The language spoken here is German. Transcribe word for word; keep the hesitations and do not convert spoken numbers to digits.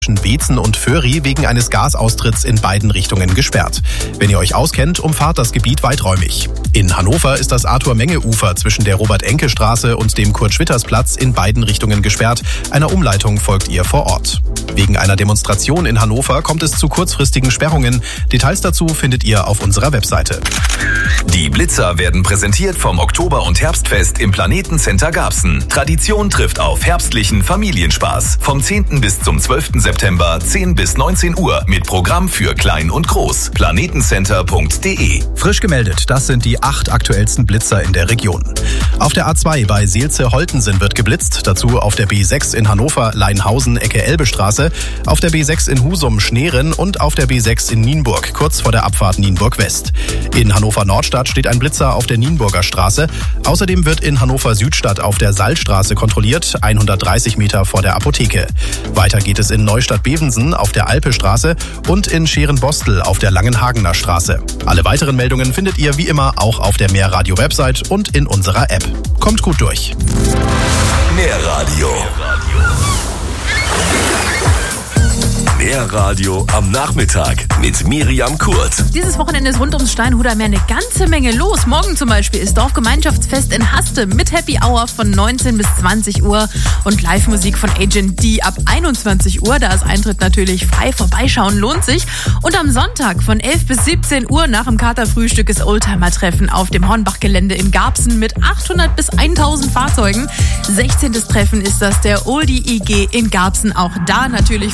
zwischen Weetzen und Föhri wegen eines Gasaustritts in beiden Richtungen gesperrt. Wenn ihr euch auskennt, umfahrt das Gebiet weiträumig. In Hannover ist das Arthur-Menge-Ufer zwischen der Robert-Enke-Straße und dem Kurt-Schwitters-Platz in beiden Richtungen gesperrt. Einer Umleitung folgt ihr vor Ort. Wegen einer Demonstration in Hannover kommt es zu kurzfristigen Sperrungen. Details dazu findet ihr auf unserer Webseite. Die Blitzer werden präsentiert vom Oktober- und Herbstfest im Planetencenter Garbsen. Tradition trifft auf herbstlichen Familienspaß. Vom zehnten bis zum zwölften September, zehn bis neunzehn Uhr mit Programm für Klein und Groß. planetencenter punkt de. Frisch gemeldet, das sind die acht aktuellsten Blitzer in der Region. Auf der A zwei bei Seelze-Holtensen wird geblitzt, dazu auf der B sechs in Hannover, Leinhausen, Ecke Elbestraße, auf der B sechs in Husum, Schneeren und auf der B sechs in Nienburg, kurz vor der Abfahrt Nienburg West. In Hannover Nordstadt steht ein Blitzer auf der Nienburger Straße. Außerdem wird in Hannover Südstadt auf der Salzstraße kontrolliert, hundertdreißig Meter vor der Apotheke. Weiter geht es in Neustadt-Bevensen auf der Alpestraße und in Scheren-Bostel auf der Langenhagener Straße. Alle weiteren Meldungen findet ihr wie immer auch auf der Mehrradio-Website und in unserer App. Kommt gut durch. Mehrradio. Mehrradio am Nachmittag mit Miriam Kurz. Dieses Wochenende ist rund ums Steinhuder Meer eine ganze Menge los. Morgen zum Beispiel ist Dorfgemeinschaftsfest in Haste mit Happy Hour von neunzehn bis zwanzig Uhr und Live-Musik von Agent D ab einundzwanzig Uhr. Da ist Eintritt natürlich frei, vorbeischauen lohnt sich. Und am Sonntag von elf bis siebzehn Uhr nach dem Katerfrühstück ist Oldtimer-Treffen auf dem Hornbach-Gelände in Garbsen mit achthundert bis tausend Fahrzeugen. sechzehntes Treffen ist das der Oldie I G in Garbsen. Auch da natürlich